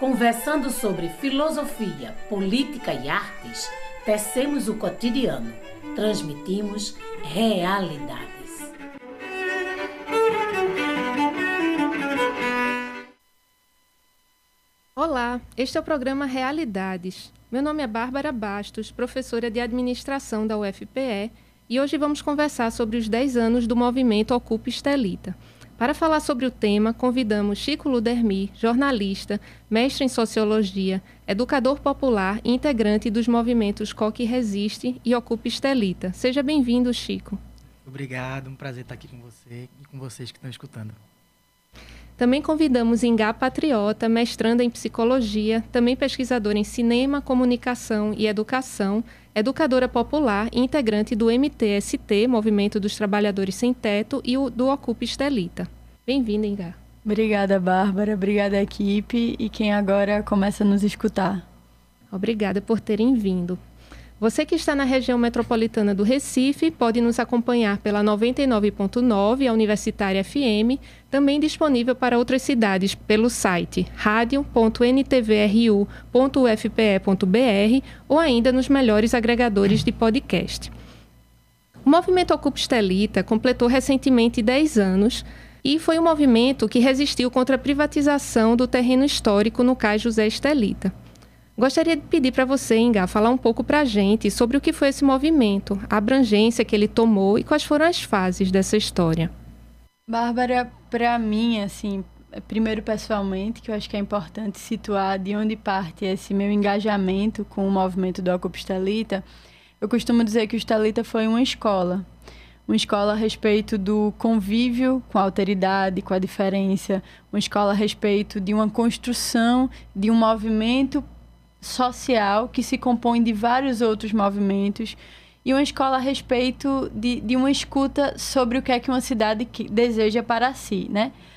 Conversando sobre filosofia, política e artes, tecemos o cotidiano, transmitimos realidades. Olá, este é o programa Realidades. Meu nome é Bárbara Bastos, professora de Administração da UFPE, e hoje vamos conversar sobre os 10 anos do movimento Ocupa Estelita. Para falar sobre o tema, convidamos Chico Ludermi, jornalista, mestre em Sociologia, educador popular e integrante dos movimentos Coque Resiste e Ocupa Estelita. Seja bem-vindo, Chico. Obrigado, um prazer estar aqui com você e com vocês que estão escutando. Também convidamos Ingá Patriota, mestranda em Psicologia, também pesquisadora em Cinema, Comunicação e Educação, educadora popular e integrante do MTST, Movimento dos Trabalhadores Sem Teto, e do Ocupa Estelita. Bem-vinda, Ingá. Obrigada, Bárbara. Obrigada, equipe e quem agora começa a nos escutar. Obrigada por terem vindo. Você que está na região metropolitana do Recife pode nos acompanhar pela 99.9, a Universitária FM, também disponível para outras cidades pelo site radio.ntvru.ufpe.br ou ainda nos melhores agregadores de podcast. O movimento Ocupa Estelita completou recentemente 10 anos e foi um movimento que resistiu contra a privatização do terreno histórico no Cais José Estelita. Gostaria de pedir para você, Ingá, falar um pouco para a gente sobre o que foi esse movimento, a abrangência que ele tomou e quais foram as fases dessa história. Bárbara, para mim, assim, primeiro pessoalmente, que eu acho que é importante situar de onde parte esse meu engajamento com o movimento do Ocupa Estelita, eu costumo dizer que o Estelita foi uma escola a respeito do convívio com a alteridade, com a diferença, uma escola a respeito de uma construção de um movimento social que se compõe de vários outros movimentos e uma escola a respeito de uma escuta sobre o que é que uma cidade deseja para si, né?